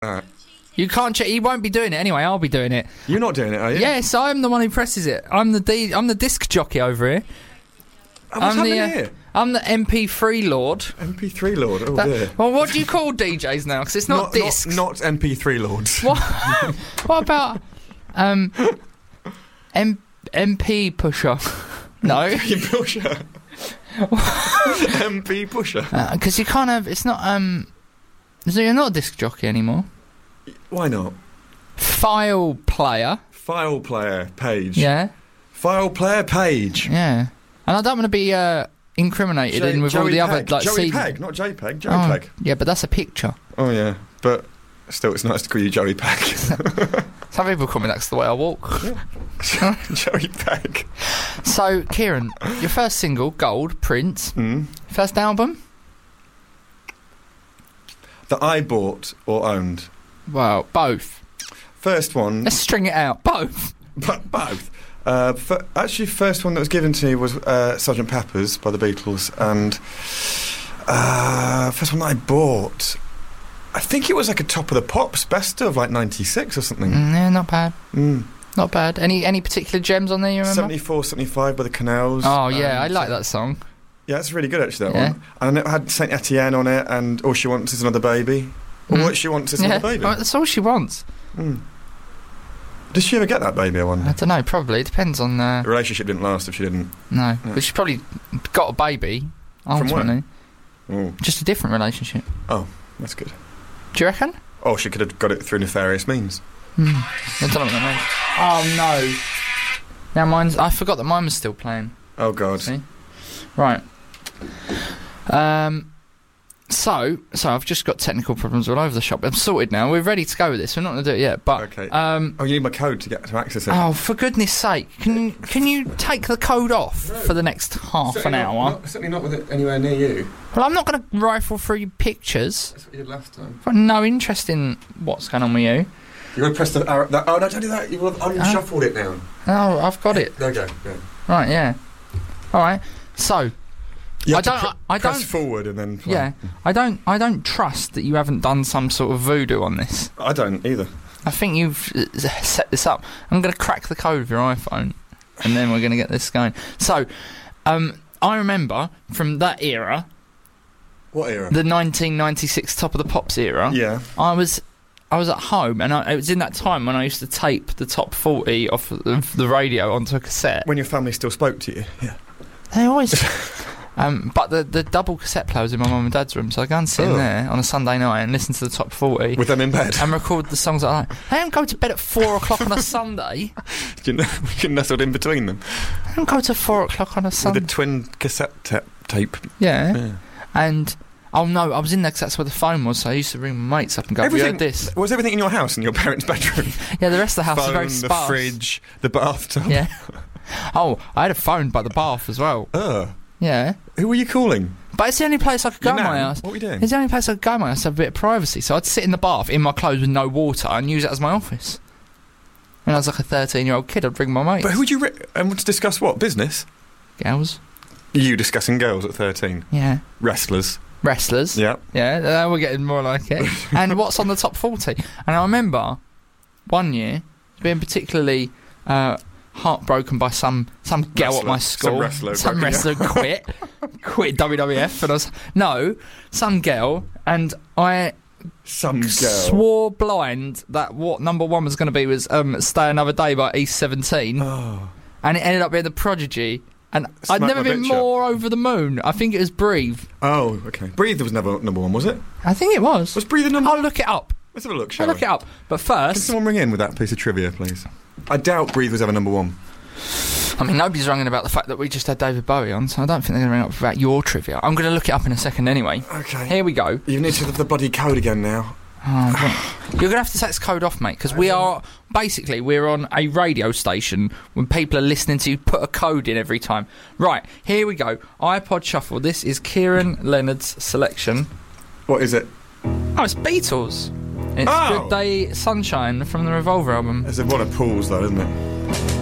You can't check. He won't be doing it anyway. I'll be doing it. You're not doing it, are you? Yes, I'm the one who presses it. I'm the disc jockey over here. What's happening here? I'm the MP3 lord. MP3 lord. Oh dear. Well, what do you call DJs now? Because it's not discs. Not MP3 lords. What about MP pusher? No. MP pusher. MP pusher. Because you can't have. It's not. So you're not a disc jockey anymore. Why not? File player. File player page. Yeah. File player page. Yeah. And I don't want to be incriminated in with all the other like Joey Peg, not JPEG. Joey Peg. Yeah, but that's a picture. Oh yeah, but still, it's nice to call you Joey Peg. Some people call me that's the way I walk. Yeah. Joey Peg. So, Kieran, your first single, Gold, Prince. First album? That I bought or owned. Well, both. First one. Let's string it out. Both. Both. Actually, first one that was given to me was Sgt. Pepper's by the Beatles, and first one that I bought, I think it was like a Top of the Pops best of like 96 or something. Yeah, not bad. Not bad. Any particular gems on there you remember? 74, 75 by the Canals. Oh yeah, I like that song. Yeah, it's really good actually, that one. And it had Saint Etienne on it, and All She Wants Is Another Baby. Or What She Wants Is Another Baby. Oh, that's all she wants. Did she ever get that baby, I wonder? I don't know, probably. It depends on... The relationship didn't last if she didn't. No, but she probably got a baby, ultimately. From where? Just a different relationship. Oh, that's good. Do you reckon? Oh, she could have got it through nefarious means. I don't know what that means. Oh, no. Now I forgot that mine was still playing. Oh, God. See? Right. So I've just got technical problems all over the shop. I'm sorted now. We're ready to go with this. We're not going to do it yet, but... Okay. You need my code to access it. Oh, for goodness sake. Can you take the code off for the next half an hour? Certainly not with it anywhere near you. Well, I'm not going to rifle through your pictures. That's what you did last time. I've got no interest in what's going on with you. You're going to press the arrow... Oh, no, don't do that. You've unshuffled it now. Oh, I've got it. There we go. Yeah. Right, yeah. All right. So... I don't press forward and then play. Yeah, I don't trust that you haven't done some sort of voodoo on this. I don't either. I think you've set this up. I'm going to crack the code of your iPhone, and then we're going to get this going. So, I remember from that era. What era? The 1996 Top of the Pops era. Yeah. I was at home, and it was in that time when I used to tape the top 40 off of the radio onto a cassette. When your family still spoke to you. Yeah. They always. But the double cassette player was in my mum and dad's room, so I go and sit in there on a Sunday night and listen to the top 40 with them in bed and record the songs I like. I don't go to bed at 4 o'clock on a Sunday. You nestled in between them. I don't go to 4 o'clock on a Sunday with a twin cassette tape. Yeah. And oh no, I was in there because that's where the phone was, so I used to ring my mates up and go, have you heard this? Was everything in your house in your parents' bedroom? Yeah, the rest of the house phone, was very sparse. The fridge, the bathtub. Yeah. Oh, I had a phone by the bath as well. Yeah. Who were you calling? But it's the only place I could go in my house. What were you doing? It's the only place I could go in my house to have a bit of privacy. So I'd sit in the bath in my clothes with no water and use it as my office. When I was like a 13-year-old kid, I'd bring my mates. But who would you... and to discuss what? Business? Girls. You discussing girls at 13? Yeah. Wrestlers? Yeah. Yeah, we're getting more like it. And what's on the top 40? And I remember one year being particularly... heartbroken by some girl at my school. Some wrestler quit WWF, and some girl, and I swore blind that what number one was going to be was Stay Another Day by East 17, and it ended up being The Prodigy, and I'd never been more over the moon. I think it was Breathe. Oh, okay. Breathe was never number one, was it? I think it was. Was Breathe the number? I'll look it up. Let's have a look, shall we? Look it up. But first... Can someone ring in with that piece of trivia, please? I doubt Breathe was ever number one. I mean, nobody's ringing about the fact that we just had David Bowie on, so I don't think they're going to ring up about your trivia. I'm going to look it up in a second anyway. Okay. Here we go. You need to have the bloody code again now. You're going to have to take this code off, mate, because we're on a radio station when people are listening to you put a code in every time. Right, here we go. iPod Shuffle. This is Kieran Leonard's selection. What is it? Oh, it's Beatles. It's Good Day Sunshine from the Revolver album. It's a lot of pools, though, isn't it?